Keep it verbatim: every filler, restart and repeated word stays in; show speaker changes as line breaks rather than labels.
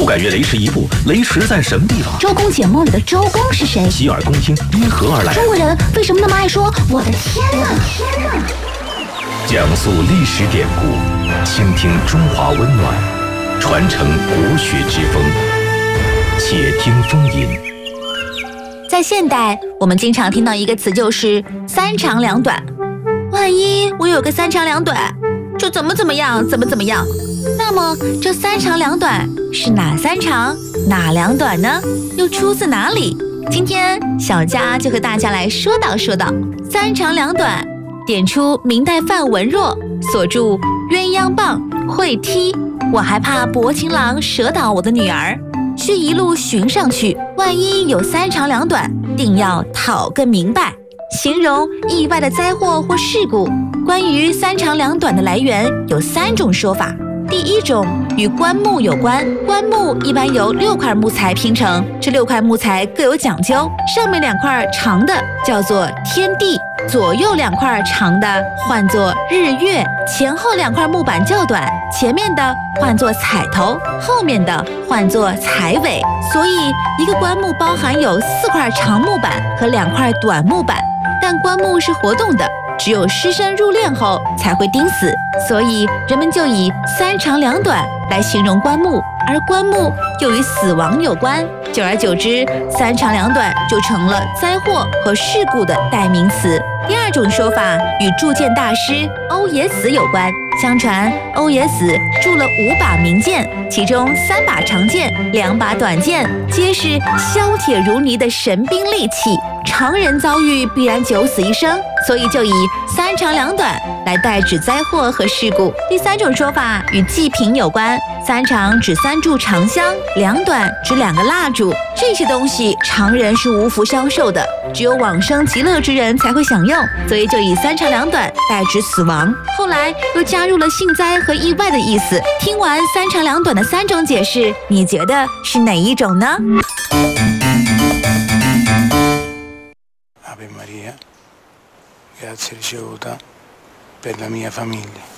敢越雷池一步，雷池在什么地方？
周公解梦里的周公是谁？
洗耳恭听，因何而来？
中国人为什么那么爱说我的天哪？天哪！
讲述历史典故，倾听中华温暖，传承国学之风。且听风吟。
在现代，我们经常听到一个词，就是三长两短。万一我有个三长两短，就怎么怎么样，怎么怎么样。那么这三长两短是哪三长，哪两短呢？又出自哪里？今天小佳就和大家来说道说道。三长两短，点出明代范文若所著《鸳鸯棒·会踢》，我还怕薄情郎折倒我的女儿，需一路寻上去，万一有三长两短，定要讨个明白。形容意外的灾祸或事故。关于三长两短的来源有三种说法。第一种与棺木有关，棺木一般由六块木材拼成，这六块木材各有讲究，上面两块长的叫做天地，左右两块长的唤作日月，前后两块木板较短，前面的唤作彩头，后面的唤作彩尾。所以一个棺木包含有四块长木板和两块短木板，但棺木是活动的，只有尸身入殓后才会钉死，所以人们就以三长两短来形容棺木，而棺木又与死亡有关，久而久之，三长两短就成了灾祸和事故的代名词。第二种说法与铸剑大师欧冶子有关。相传欧冶子铸了五把名剑，其中三把长剑，两把短剑，皆是削铁如泥的神兵利器，常人遭遇必然九死一生，所以就以三长两短来代指灾祸和事故。第三种说法与祭品有关，三长指三炷长香，两短指两个蜡烛，这些东西常人是无福消受的，只有往生极乐之人才会享用，所以就以三长两短代指死亡。后来又加入了幸灾和意外的意思。听完三长两短的三种解释，你觉得是哪一种呢？
Ave Maria, grazie ricevuta per la mia famiglia.